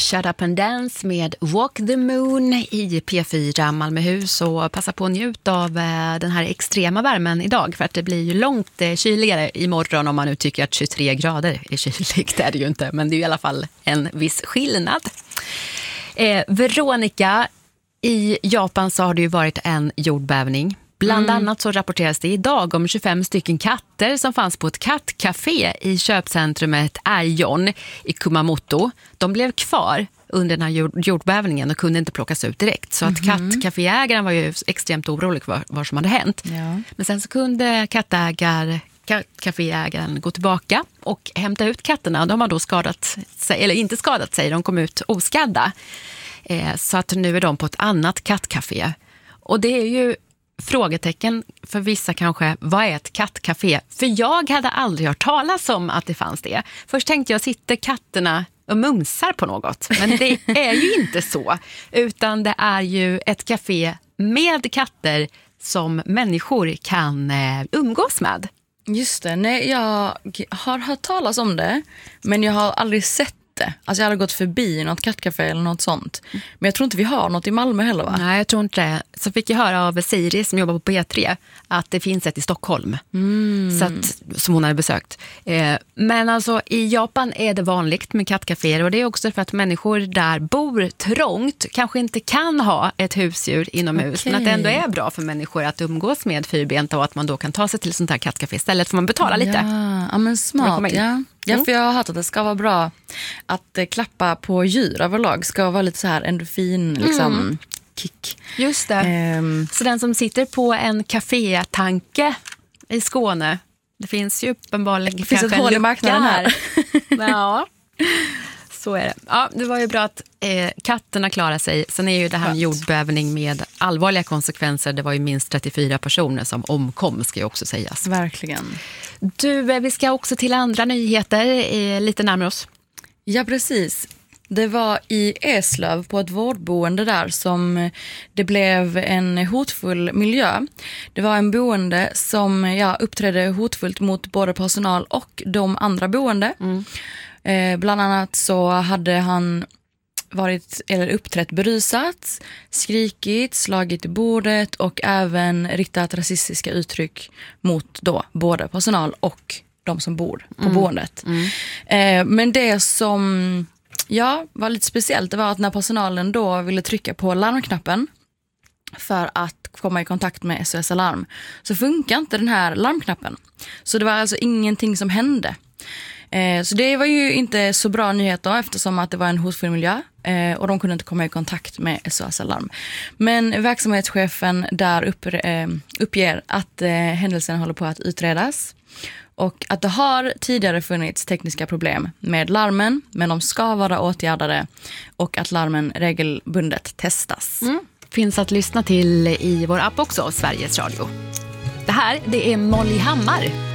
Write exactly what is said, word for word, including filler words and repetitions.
Shut Up and Dance med Walk the Moon i P fyra Malmöhus, och passa på att njuta av den här extrema värmen idag, för att det blir ju långt kyligare imorgon, om man nu tycker att tjugotre grader är kyligt. Det är det ju inte, men det är i alla fall en viss skillnad. Eh, Veronica, i Japan så har det ju varit en jordbävning. Bland mm. annat så rapporteras det idag om tjugofem stycken katter som fanns på ett kattcafé i köpcentrumet Aion i Kumamoto. De blev kvar under den här jord- jordbävningen och kunde inte plockas ut direkt. Så att mm-hmm. kattcaféägaren var ju extremt orolig för vad som hade hänt. Ja. Men sen så kunde kattägare, kattcaféägaren gå tillbaka och hämta ut katterna. De har då skadat sig, eller inte skadat sig, de kom ut oskadda. Eh, så att nu är de på ett annat kattcafé. Och det är ju frågetecken för vissa kanske, vad är ett kattcafé? För jag hade aldrig hört talas om att det fanns det. Först tänkte jag, sitter katterna och mumsar på något? Men det är ju inte så. Utan det är ju ett café med katter som människor kan eh, umgås med. Just det, nej, jag har hört talas om det, men jag har aldrig sett. Alltså jag hade gått förbi något kattcafé eller något sånt. Men jag tror inte vi har något i Malmö heller, va? Nej, jag tror inte det. Så fick jag höra av Siri som jobbar på P tre att det finns ett i Stockholm. Mm. Så att, som hon hade besökt. Eh, men alltså i Japan är det vanligt med kattcaféer. Och det är också för att människor där bor trångt. Kanske inte kan ha ett husdjur inomhus. Okay. Men att det ändå är bra för människor att umgås med fyrbenta. Och att man då kan ta sig till sånt här kattcafé. Istället får man betala lite. Ja, ja men smart, ja. Ja, för jag har hört att det ska vara bra att eh, klappa på djur överlag. Ska vara lite så här endorfin, liksom, mm. kick. Just det. Um, så den som sitter på en kafétanke i Skåne, det finns ju uppenbarligen det finns ett hål i marknaden här. Ja, så är det. Ja, det var ju bra att eh, katterna klarar sig. Sen är ju det här en jordbävning med allvarliga konsekvenser. Det var ju minst trettiofyra personer som omkom, ska ju också sägas. Verkligen. Du, vi ska också till andra nyheter eh, lite närmare oss. Ja, precis. Det var i Eslöv på ett vårdboende där som det blev en hotfull miljö. Det var en boende som ja, uppträdde hotfullt mot både personal och de andra boende. Mm. Eh, bland annat så hade han varit eller uppträtt berusat, skrikit, slagit i bordet och även riktat rasistiska uttryck mot då både personal och de som bor på mm. boendet. Mm. Eh, men det som ja, var lite speciellt, det var att när personalen då ville trycka på larmknappen för att komma i kontakt med S O S Alarm så funkar inte den här larmknappen. Så det var alltså ingenting som hände. Eh, så det var ju inte så bra nyhet då, eftersom att det var en hotfull miljö eh, och de kunde inte komma i kontakt med S O S Alarm. Men verksamhetschefen där upp, eh, uppger att eh, händelsen håller på att utredas och att det har tidigare funnits tekniska problem med larmen, men de ska vara åtgärdade och att larmen regelbundet testas. Mm. Finns att lyssna till i vår app också, Sveriges Radio. Det här, det är Molly Hammar.